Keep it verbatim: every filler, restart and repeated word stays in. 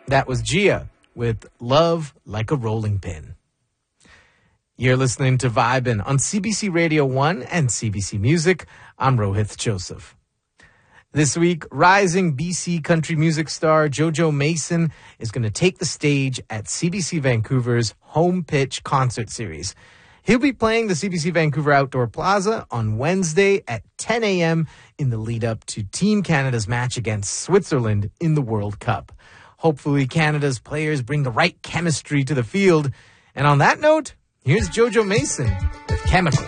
That was Gia with Love Like a Rolling Pin. You're listening to Vibin' on C B C Radio one and C B C Music. I'm Rohith Joseph. This week, rising B C country music star Jojo Mason is going to take the stage at C B C Vancouver's Home Pitch concert series. He'll be playing the C B C Vancouver Outdoor Plaza on Wednesday at ten a.m. in the lead up to Team Canada's match against Switzerland in the World Cup. Hopefully, Canada's players bring the right chemistry to the field. And on that note, here's Jojo Mason with Chemical.